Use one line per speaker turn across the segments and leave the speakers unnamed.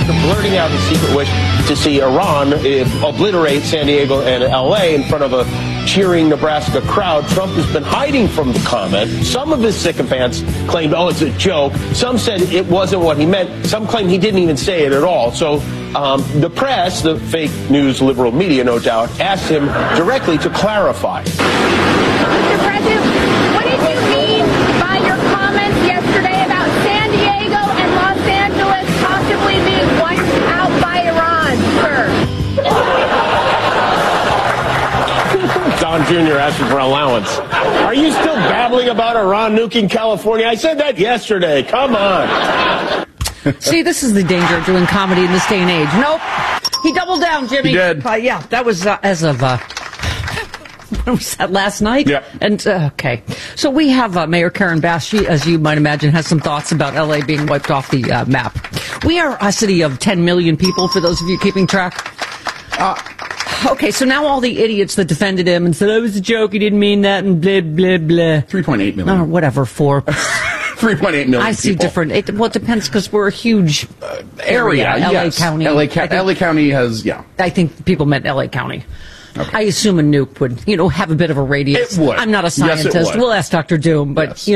after blurting out his secret wish to see Iran obliterate San Diego and L.A. in front of a cheering Nebraska crowd. Trump has been hiding from the comment. Some of his sycophants claimed, oh, it's a joke. Some said it wasn't what he meant. Some claim he didn't even say it at all. So the press, the fake news liberal media, no doubt, asked him directly to clarify.
Mr. President, what did you mean by your comments yesterday about San Diego and Los Angeles possibly being wiped out by Iran, sir?
Don Jr. asking for allowance. Are you still babbling about Iran nuking California? I said that yesterday. Come on.
See, this is the danger of doing comedy in this day and age. Nope. He doubled down, Jimmy.
He did.
Yeah, that was as of... when was that, last night?
Yeah.
And, okay. So we have Mayor Karen Bass. She, as you might imagine, has some thoughts about L.A. being wiped off the map. We are a city of 10 million people, for those of you keeping track. Okay, so now all the idiots that defended him and said, oh, it was a joke, he didn't mean that, and blah, blah, blah.
3.8 million.
Oh, whatever, 4.
3.8 million
I see
people.
different. It depends, because we're a huge area. L.A.
Yes.
County.
LA County has, yeah.
I think people meant L.A. County.
Okay.
I assume a nuke would, have a bit of a radius.
It would.
I'm not a
Yes,
scientist.
it would.
We'll ask Dr. Doom, but,
Yes.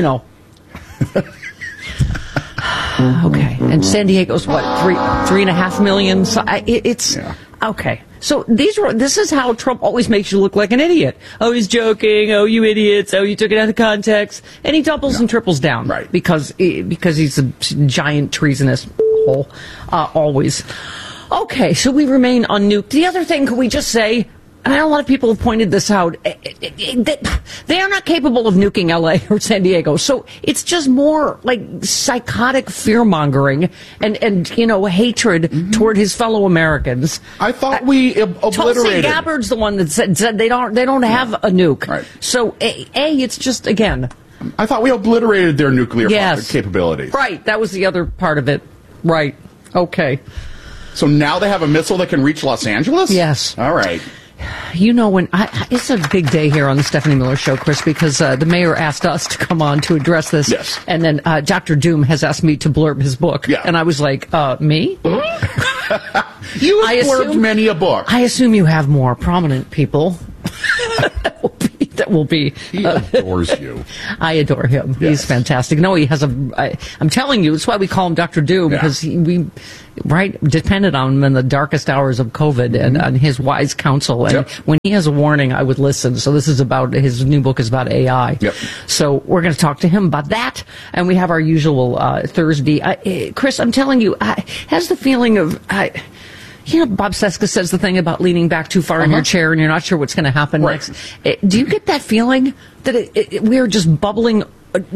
Okay. And San Diego's what, 3.5 million? So it's
Yeah.
okay. So this is how Trump always makes you look like an idiot. Oh, he's joking. Oh, you idiots. Oh, you took it out of context. And he doubles and triples down.
Right.
Because he's a giant treasonous hole. Always. Okay, so we remain unnuked. The other thing, could we just say, and I know a lot of people have pointed this out, they are not capable of nuking L.A. or San Diego. So it's just more like psychotic fear-mongering and hatred toward his fellow Americans.
I thought we
Tulsi
obliterated.
Gabbard's the one that said they don't have a nuke.
Right.
So it's just, again.
I thought we obliterated their nuclear
Yes.
capabilities.
Right, that was the other part of it. Right, okay.
So now they have a missile that can reach Los Angeles?
Yes.
All right.
When it's a big day here on the Stephanie Miller Show, Chris, because the mayor asked us to come on to address this.
Yes.
And then Dr. Doom has asked me to blurb his book.
Yeah.
And I was like, me?
You have blurbed many a book.
I assume you have more prominent people. That will be.
He adores you.
I adore him.
Yes.
He's fantastic. No, he has I'm telling you, that's why we call him Dr. Doom, because we depended on him in the darkest hours of COVID and on his wise counsel. And when he has a warning, I would listen. So this is about, his new book is about AI.
Yep.
So we're going to talk to him about that. And we have our usual Thursday. Chris, I'm telling you, has the feeling of... Bob Cesca says the thing about leaning back too far in your chair and you're not sure what's going to happen next. Do you get that feeling that we're just bubbling?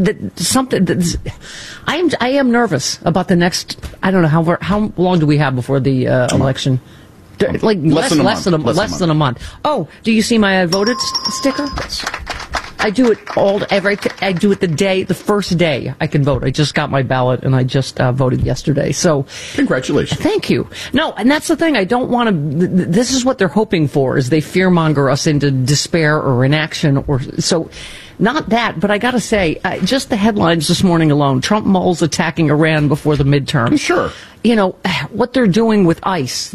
I am nervous about the next. I don't know how long do we have before the election? Like less than a month. Oh, do you see my I voted sticker?
Yes.
I do it I do it the first day I can vote. I just got my ballot and I just voted yesterday. So
Congratulations.
Thank you. No, and that's the thing. I don't want to. This is what they're hoping for: is they fearmonger us into despair or inaction, or so. Not that, but I got to say, just the headlines this morning alone: Trump mulls attacking Iran before the midterm.
Sure.
What they're doing with ICE.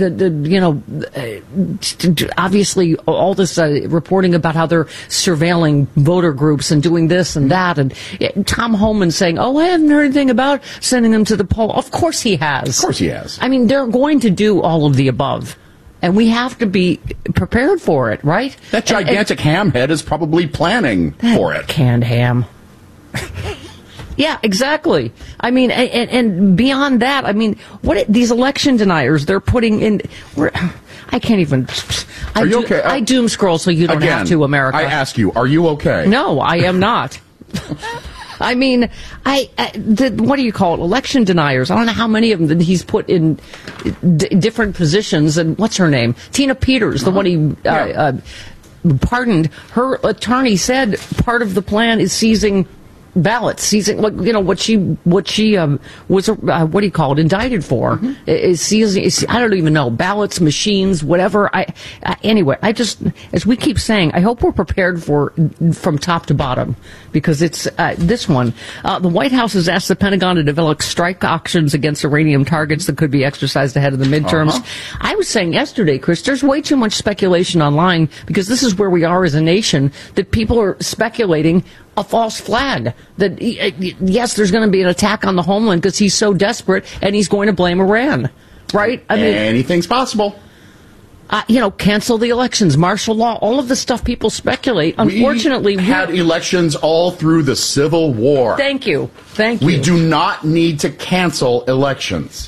Obviously, all this reporting about how they're surveilling voter groups and doing this and that, and Tom Homan saying, "Oh, I haven't heard anything about sending them to the poll." Of course he has.
Of course he has.
I mean, they're going to do all of the above. And we have to be prepared for it, right?
That gigantic ham head is probably planning for it.
Canned ham. Yeah, exactly. I mean, and beyond that, I mean, these election deniers they're putting in. I can't even.
Are you okay?
I doom scroll so you don't have to, America.
I ask you, are you okay?
No, I am not. I mean, what do you call it? Election deniers. I don't know how many of them that he's put in different positions. And what's her name? Tina Peters, the one he pardoned. Her attorney said part of the plan is seizing ballots, seizing what she was what do you call it, indicted for? Is seizing? I don't even know, ballots, machines, whatever. Anyway, as we keep saying, I hope we're prepared from top to bottom, because it's this one. The White House has asked the Pentagon to develop strike options against uranium targets that could be exercised ahead of the midterms. I was saying yesterday, Chris, there's way too much speculation online, because this is where we are as a nation, that people are speculating a false flag, that yes, there's going to be an attack on the homeland because he's so desperate and he's going to blame Iran, right? I mean,
anything's possible.
Cancel the elections, martial law, all of the stuff people speculate. Unfortunately,
we had elections all through the Civil War.
Thank you.
We do not need to cancel elections.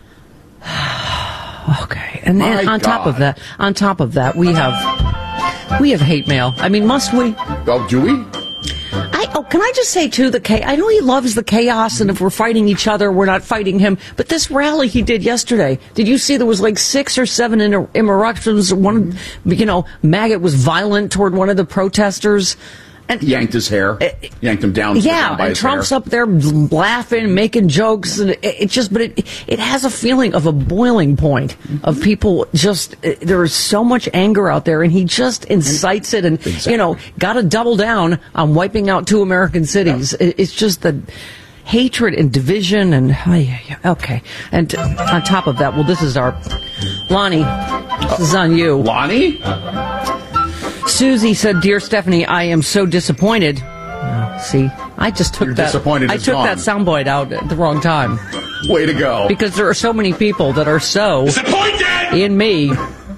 Okay, and then on top of that, we have hate mail. I mean, must we?
Oh, do we?
Can I just say, too, I know he loves the chaos, and if we're fighting each other, we're not fighting him. But this rally he did yesterday, did you see there was like 6 or 7 interruptions? One, Maggot was violent toward one of the protesters. And
yanked his hair, yanked him down.
Yeah, and Trump's up there laughing, making jokes, and it has a feeling of a boiling point of people. Just there is so much anger out there, and he just incites it, and got to double down on wiping out 2 American cities. Yeah. It's just the hatred and division, and okay. And on top of that, this is our Lonnie. This is on you,
Lonnie.
Susie said, "Dear Stephanie, I am so disappointed." See, I just took that soundbite out at the wrong time.
Way to go!
Because there are so many people that are so
disappointed
in me.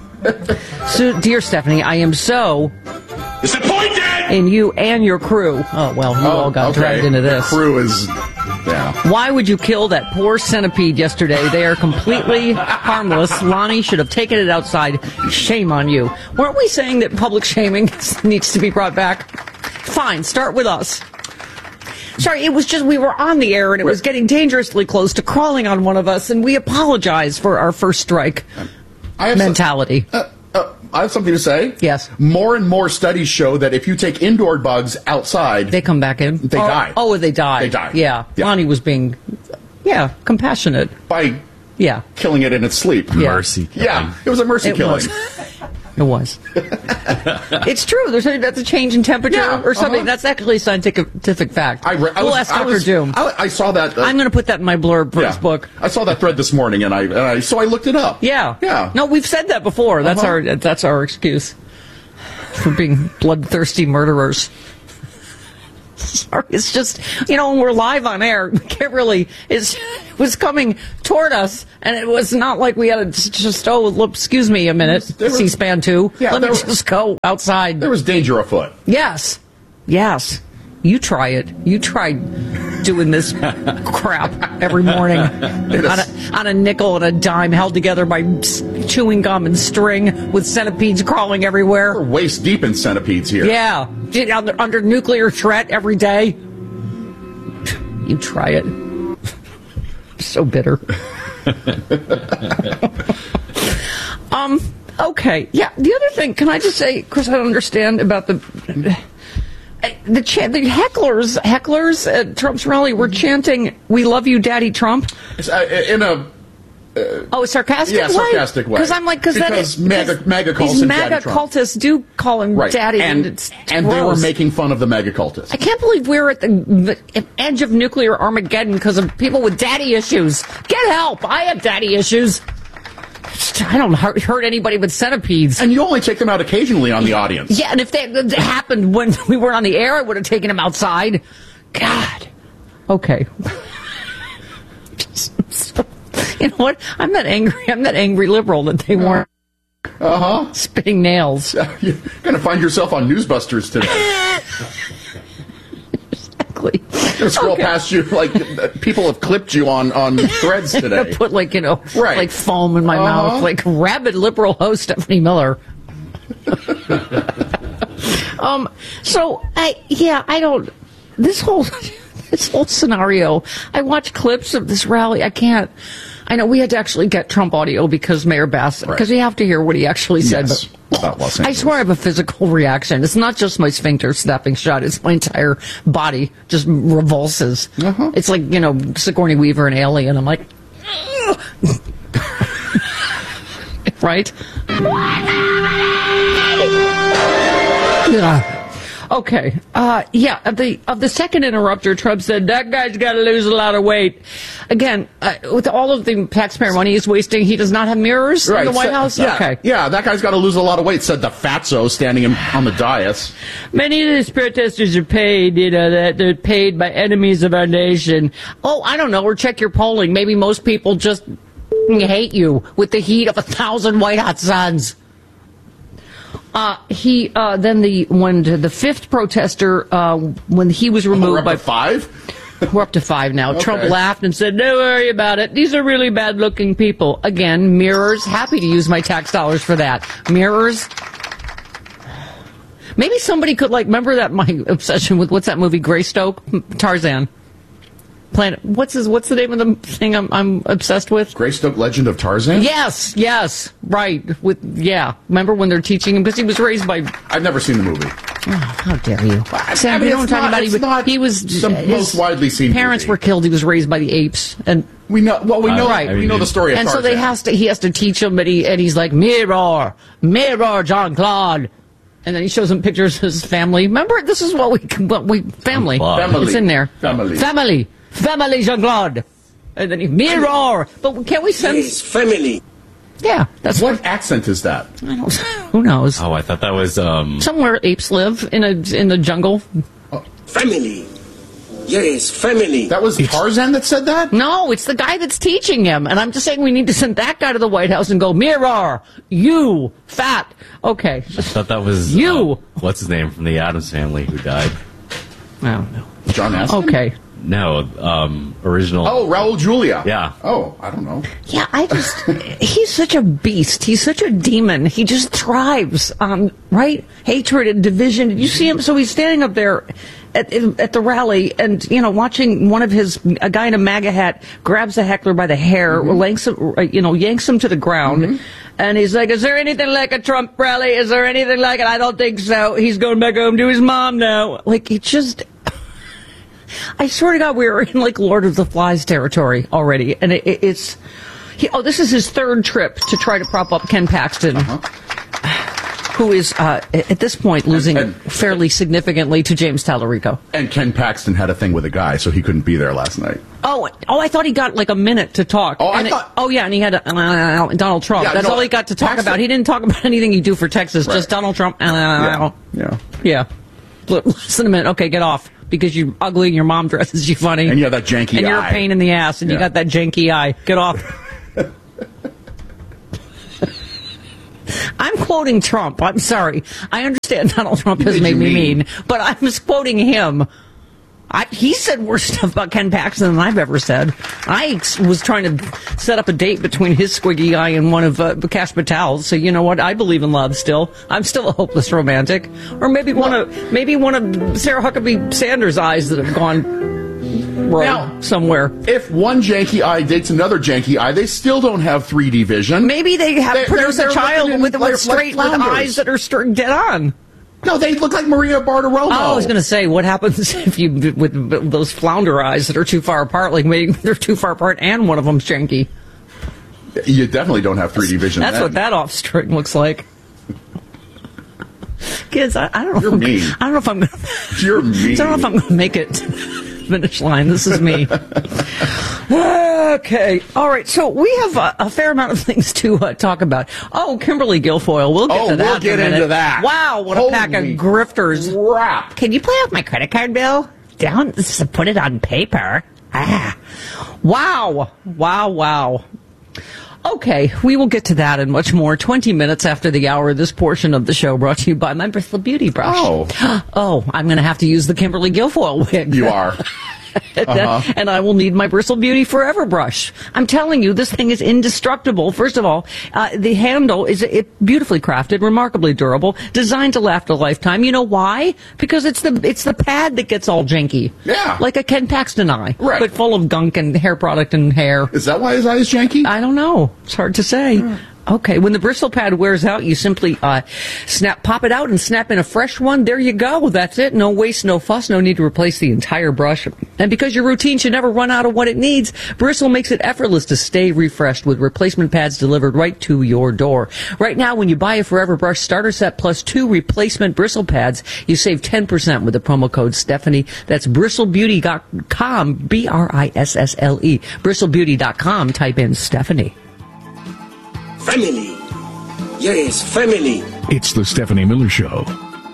So, dear Stephanie, I am so
disappointed
in you and your crew. Oh well, you all got dragged into this.
The crew is. Yeah.
Why would you kill that poor centipede yesterday? They are completely harmless. Lonnie should have taken it outside. Shame on you. Weren't we saying that public shaming needs to be brought back? Fine, start with us. Sorry, it was just we were on the air and it was getting dangerously close to crawling on one of us, and we apologize for our first strike mentality.
I have something to say.
Yes.
More and more studies show that if you take indoor bugs outside,
they come back in.
They die.
Oh, they die.
They die.
Yeah. Lonnie was being, compassionate.
By killing it in its sleep.
Yeah.
Mercy killing.
Yeah, it was a mercy killing.
It was. It's true. That's a change in temperature or something. That's actually a scientific fact. We'll ask Dr. Doom.
I saw that.
I'm going to put that in my blurb for his book.
I saw that thread this morning, and so I looked it up.
Yeah.
Yeah.
No, we've said that before. That's our excuse for being bloodthirsty murderers. Sorry, it's just, when we're live on air, we can't really, it was coming toward us, and it was not like we had to just, excuse me a minute, C-SPAN 2, let me just go outside.
There was danger afoot.
Yes. You try it. You try doing this crap every morning on a nickel and a dime held together by chewing gum and string with centipedes crawling everywhere.
We're waist deep in centipedes here.
Yeah. Under nuclear threat every day. You try it. So bitter. Okay. Yeah. The other thing, can I just say, Chris, I don't understand about the hecklers at Trump's rally were chanting, "We love you, Daddy Trump."
In a
sarcastic way?
Yeah, sarcastic way.
Because I'm like,
because MAGA calls him Daddy Trump.
cultists do call him Daddy,
and they were making fun of the MAGA cultists.
I can't believe we're at the edge of nuclear Armageddon because of people with daddy issues. Get help! I have daddy issues. I don't hurt anybody with centipedes.
And you only take them out occasionally on the audience.
Yeah, and if that happened when we were on the air, I would have taken them outside. God. Okay. You know what? I'm that angry liberal that they weren't spitting nails.
You're going to find yourself on Newsbusters today.
Exactly.
Gonna scroll past you like people have clipped you on threads today.
Put like foam in my mouth, like rabid liberal host Stephanie Miller. I don't. This whole scenario. I watch clips of this rally. I can't. I know we had to actually get Trump audio because Mayor Bass, because we have to hear what he actually said.
Yes,
But
about Los
I
Angeles.
swear I have a physical reaction. It's not just my sphincter snapping shut. It's my entire body just revulses. It's like, Sigourney Weaver and Alien. I'm like, right? Yeah. Okay. Of the second interrupter, Trump said, that guy's got to lose a lot of weight. Again, with all of the taxpayer money he's wasting, he does not have mirrors in the White House?
Yeah,
Okay.
Yeah, that guy's got to lose a lot of weight, said the fatso standing on the dais.
Many of these protesters are paid, that they're paid by enemies of our nation. Oh, I don't know, or check your polling. Maybe most people just hate you with the heat of 1,000 white hot suns. Then the fifth protester, when he was removed
We're up to 5?
We're up to 5 now.
Okay.
Trump laughed and said, don't worry about it. These are really bad looking people. Again, mirrors. Happy to use my tax dollars for that. Mirrors. Maybe somebody could remember that my obsession with, what's that movie, Greystoke? Tarzan. Planet. What's the name of the thing I'm obsessed with?
Greystoke Legend of Tarzan?
Yes, right. Remember when they're teaching him, because he was raised by.
I've never seen the movie.
Oh, how dare you? Sam, we don't talk about he was
the most widely seen
parents
movie.
were killed. He was raised by the apes, and
we know
right.
We know the story of
and
Tarzan.
so he has to teach him, and he's like, mirror, Jean-Claude. And then he shows him pictures of his family. Remember, this is what we family. It's in there. Family, Jean-Claude. And then mirror. But can't we send...
Yes, family.
Yeah. That's
what accent is that?
I don't... Who knows?
Oh, I thought that was...
Somewhere apes live in the jungle.
Family. Yes, family.
That was Tarzan that said that?
No, it's the guy that's teaching him. And I'm just saying we need to send that guy to the White House and go, mirror, you, fat. Okay.
I thought that was...
You.
What's his name from the Addams Family who died?
I don't know.
John Astin?
Okay.
No, original...
Oh, Raul Julia.
Yeah.
Oh, I don't know.
Yeah, he's such a beast. He's such a demon. He just thrives on, hatred and division. Did you see him? So he's standing up there at the rally and, watching a guy in a MAGA hat grabs a heckler by the hair, yanks him to the ground. And he's like, is there anything like a Trump rally? Is there anything like it? I don't think so. He's going back home to his mom now. He just... I swear to God, we were in Lord of the Flies territory already, and this is his third trip to try to prop up Ken Paxton, who is at this point losing fairly significantly to James Tallarico.
And Ken Paxton had a thing with a guy, so he couldn't be there last night.
Oh! I thought he got a minute to talk. And he had Donald Trump. That's all he got to talk
Paxton,
about. He didn't talk about anything he'd do for Texas. Just Donald Trump. Yeah. Listen a minute. Okay, get off. Because you're ugly and your mom dresses you funny.
And you have that janky eye.
And you're a pain in the ass and you got that janky eye. Get off. I'm quoting Trump. I'm sorry. I understand Donald Trump has made me mean, but I was quoting him. He said worse stuff about Ken Paxton than I've ever said. I was trying to set up a date between his squiggy eye and one of Kash Patel's. So you know what? I believe in love still. I'm still a hopeless romantic. Or maybe one of Sarah Huckabee Sanders' eyes that have gone rogue somewhere.
If one janky eye dates another janky eye, they still don't have 3D vision.
Maybe they have produced a child with eyes that are dead on.
No, they look like Maria Bartiromo.
Oh, I was going to say, what happens if you with those flounder eyes that are too far apart? Maybe they're too far apart, and one of them's janky.
You definitely don't have 3D vision.
That's what that offspring looks like. Kids, I don't know.
You're mean.
I don't know if I'm going to.
You're mean.
I don't know if I'm going to make it to the finish line. This is me. Okay. All right. So we have a fair amount of things to talk about. Oh, Kimberly Guilfoyle. We'll get to that.
We'll get into that.
Wow. What a pack of grifters.
Crap.
Can you play off my credit card bill? Put it on paper. Wow. Okay, we will get to that and much more 20 minutes after the hour. This portion of the show brought to you by my Bristol Beauty Brush. Oh, I'm going to have to use the Kimberly Guilfoyle wig.
You are.
And I will need my Bristle Beauty Forever brush. I'm telling you, this thing is indestructible. First of all, the handle is beautifully crafted, remarkably durable, designed to last a lifetime. You know why? Because it's the pad that gets all janky.
Yeah.
Like a Ken Paxton eye.
Right.
But full of gunk and hair product and hair.
Is that why his eye is janky?
I don't know. It's hard to say. Okay, when the bristle pad wears out, you simply pop it out and snap in a fresh one. There you go. That's it. No waste, no fuss, no need to replace the entire brush. And because your routine should never run out of what it needs, Bristle makes it effortless to stay refreshed with replacement pads delivered right to your door. Right now, when you buy a Forever Brush starter set plus 2 replacement bristle pads, you save 10% with the promo code Stephanie. That's bristlebeauty.com, BRISSLE. Bristlebeauty.com. Type in Stephanie.
Family. Yes, family.
It's the Stephanie Miller Show.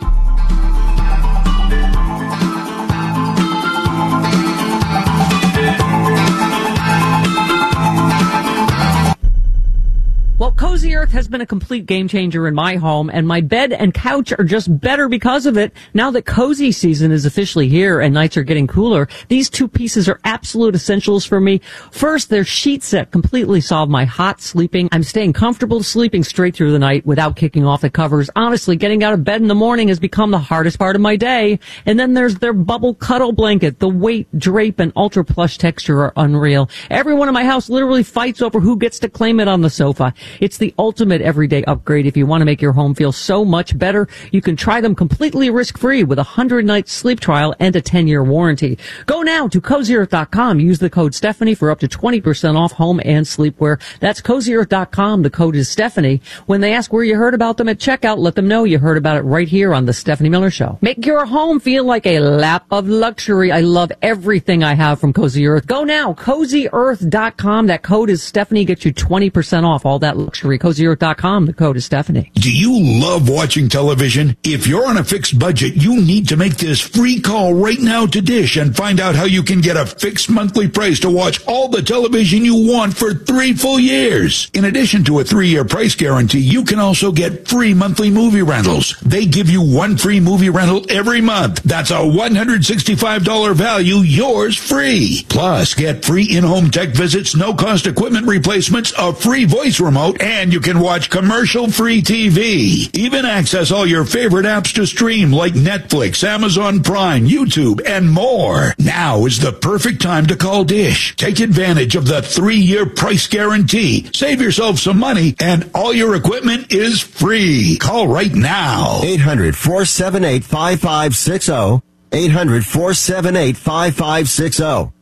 Well, Cozy Earth has been a complete game changer in my home, and my bed and couch are just better because of it. Now that cozy season is officially here and nights are getting cooler, these 2 pieces are absolute essentials for me. First, their sheet set completely solved my hot sleeping. I'm staying comfortable sleeping straight through the night without kicking off the covers. Honestly, getting out of bed in the morning has become the hardest part of my day. And then there's their bubble cuddle blanket. The weight, drape, and ultra plush texture are unreal. Everyone in my house literally fights over who gets to claim it on the sofa. It's the ultimate everyday upgrade. If you want to make your home feel so much better, you can try them completely risk-free with a 100-night sleep trial and a 10-year warranty. Go now to CozyEarth.com. Use the code Stephanie for up to 20% off home and sleepwear. That's CozyEarth.com. The code is Stephanie. When they ask where you heard about them at checkout, let them know you heard about it right here on The Stephanie Miller Show. Make your home feel like a lap of luxury. I love everything I have from Cozy Earth. Go now, CozyEarth.com. That code is Stephanie. Get you 20% off all that luxury. CozyEarth.com. The code is Stephanie.
Do you love watching television? If you're on a fixed budget, you need to make this free call right now to Dish and find out how you can get a fixed monthly price to watch all the television you want for 3 full years. In addition to a 3-year price guarantee, you can also get free monthly movie rentals. They give you 1 free movie rental every month. That's a $165 value, yours free. Plus, get free in-home tech visits, no-cost equipment replacements, a free voice remote, and you can watch commercial-free TV. Even access all your favorite apps to stream like Netflix, Amazon Prime, YouTube, and more. Now is the perfect time to call Dish. Take advantage of the 3-year price guarantee. Save yourself some money, and all your equipment is free. Call right now.
800-478-5560. 800-478-5560.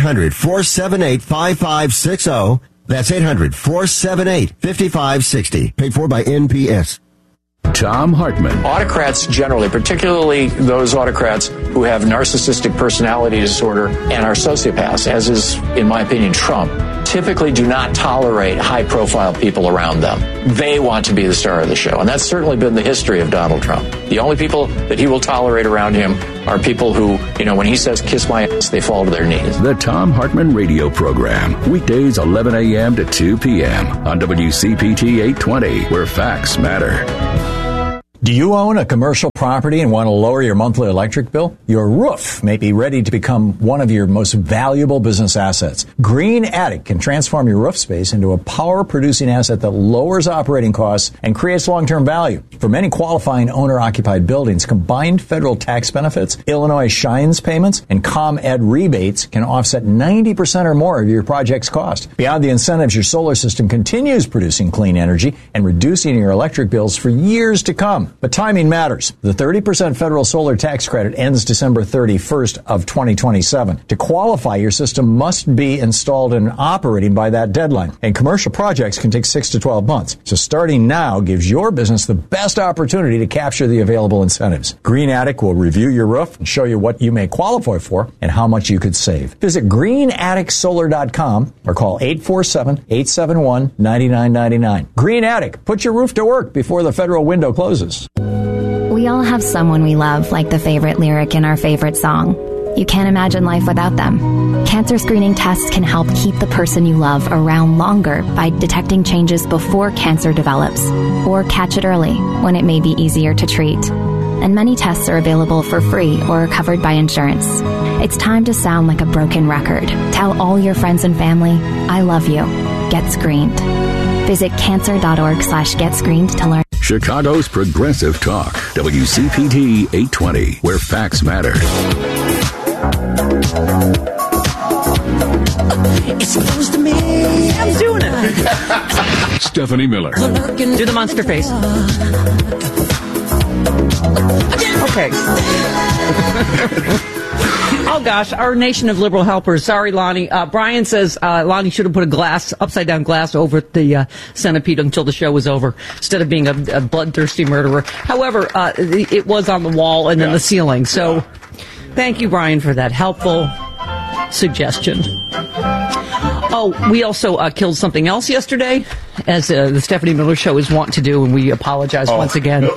800-478-5560. That's 800-478-5560. Paid for by NPS.
Tom Hartman.
Autocrats generally, particularly those autocrats who have narcissistic personality disorder and are sociopaths, as is, in my opinion, Trump, typically do not tolerate high-profile people around them. They want to be the star of the show, and that's certainly been the history of Donald Trump. The only people that he will tolerate around him are people who, when he says, kiss my ass, they fall to their knees.
The Tom Hartman Radio Program. Weekdays 11 a.m. to 2 p.m. on WCPT 820, where facts matter.
Do you own a commercial property and want to lower your monthly electric bill? Your roof may be ready to become one of your most valuable business assets. Green Attic can transform your roof space into a power-producing asset that lowers operating costs and creates long-term value. For many qualifying owner-occupied buildings, combined federal tax benefits, Illinois Shines payments, and ComEd rebates can offset 90% or more of your project's cost. Beyond the incentives, your solar system continues producing clean energy and reducing your electric bills for years to come. But timing matters. The 30% federal solar tax credit ends December 31st of 2027. To qualify, your system must be installed and operating by that deadline. And commercial projects can take 6 to 12 months. So starting now gives your business the best opportunity to capture the available incentives. Green Attic will review your roof and show you what you may qualify for and how much you could save. Visit greenatticsolar.com or call 847-871-9999. Green Attic, put your roof to work before the federal window closes.
We all have someone we love, like the favorite lyric in our favorite song. You can't imagine life without them. Cancer screening tests can help keep the person you love around longer by detecting changes before cancer develops, or catch it early when it may be easier to treat. and many tests are available for free or are covered by insurance. It's time to sound like a broken record. Tell all your friends and family, I love you. Get screened. Visit cancer.org/getscreened to learn.
Chicago's Progressive Talk, WCPT 820, where facts matter.
It's close to me. I'm doing it.
Stephanie Miller.
Do the monster face. Okay. Oh, gosh, our nation of liberal helpers. Sorry, Lonnie. Brian says Lonnie should have put a upside-down glass over the centipede until the show was over, instead of being a bloodthirsty murderer. However, it was on the wall and then the ceiling. So thank you, Brian, for that helpful suggestion. Oh, we also killed something else yesterday, as the Stephanie Miller Show is wont to do, and we apologize once again.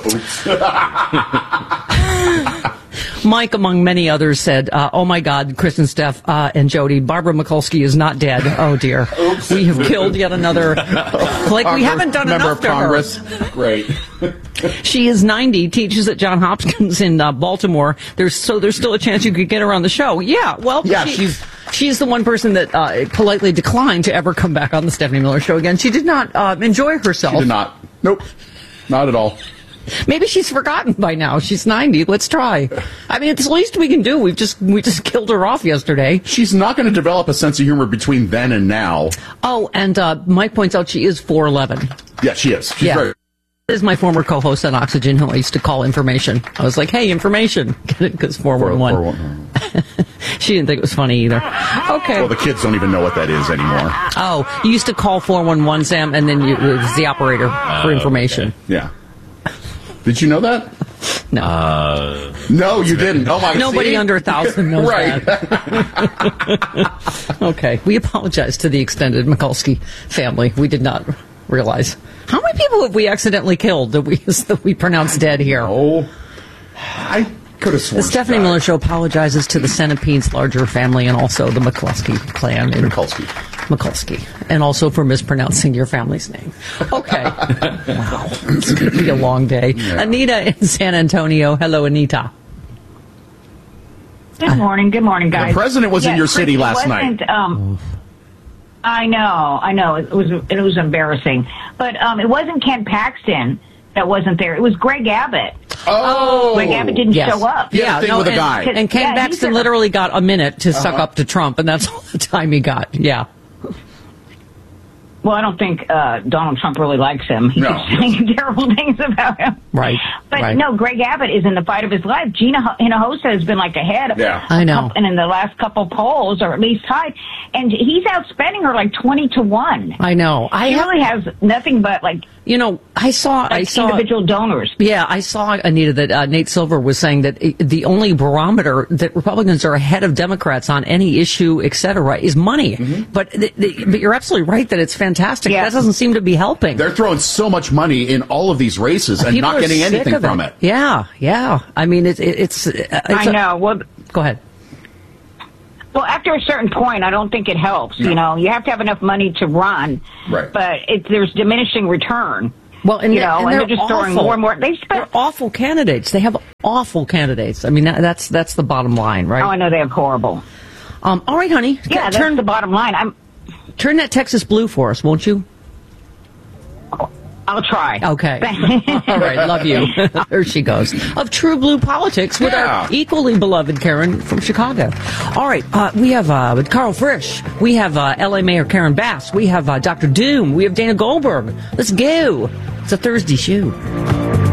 Mike, among many others, said, oh my God, Chris and Steph and Jody, Barbara Mikulski is not dead. Oh dear. Oops. We have killed yet another. We haven't done enough to
Congress.
her.
Great.
She is 90, teaches at Johns Hopkins in Baltimore. There's still a chance you could get her on the show. Yeah, well, yeah, she's the one person that politely declined to ever come back on the Stephanie Miller Show again. She did not enjoy herself.
She did not. Nope. Not at all.
Maybe she's forgotten by now. She's 90. Let's try. I mean, it's the least we can do. We just killed her off yesterday.
She's not going to develop a sense of humor between then and now.
Oh, and Mike points out she is 4'11".
Yeah, she is. She's very...
This is my former co-host on Oxygen, who I used to call Information. I was like, hey, Information. Get it? Because 411. She didn't think it was funny either. Okay.
Well, the kids don't even know what that is anymore.
Oh, you used to call 411, Sam, and then it was the operator for Information.
Okay. Yeah. Did you know that?
No.
No, you didn't. Oh, my God.
Nobody under 1,000 knows
right.
that. Okay. We apologize to the extended Mikulski family. We did not realize. How many people have we accidentally killed that we pronounced dead here?
Oh, I could have sworn.
The Stephanie Miller Show apologizes to the Centipede's larger family and also the McCluskey clan. Mikulski. And also for mispronouncing your family's name. Okay. Wow. It's going to be a long day. Yeah. Anita in San Antonio. Hello, Anita.
Good morning, guys.
The president was in your city last night.
I know. It was embarrassing. But it wasn't Ken Paxton that wasn't there. It was Greg Abbott.
Oh.
Greg Abbott didn't show up.
Yeah,
with a guy.
And Ken Paxton literally got a minute to suck up to Trump, and that's all the time he got. Yeah.
Well, I don't think Donald Trump really likes him. He's saying terrible things about him.
Right.
But no, Greg Abbott is in the fight of his life. Gina Hinojosa has been ahead.
Yeah.
I know.
And in the last couple polls, or at least tied. And he's outspending her 20-1.
I know.
He really has nothing but
I saw
individual donors.
Yeah, I saw, Anita, that Nate Silver was saying that the only barometer that Republicans are ahead of Democrats on any issue, et cetera, is money. Mm-hmm. But you're absolutely right that it's fantastic. Yeah. That doesn't seem to be helping.
They're throwing so much money in all of these races and
people
not getting anything from it.
Yeah. I mean, it's
I know. Well,
go ahead.
Well, after a certain point, I don't think it helps. No. You have to have enough money to run,
right?
But there's diminishing return.
Well, and
they're just throwing more and more.
They're awful candidates. They have awful candidates. I mean, that's the bottom line, right?
Oh, I know they have horrible.
All right, honey.
Yeah, that's the bottom line.
Turn that Texas blue for us, won't you?
I'll try.
Okay. All right. Love you. There she goes. Of True Blue Politics with our equally beloved Karen from Chicago. All right. We have Carl Frisch. We have L.A. Mayor Karen Bass. We have Dr. Doom. We have Dana Goldberg. Let's go. It's a Thursday show.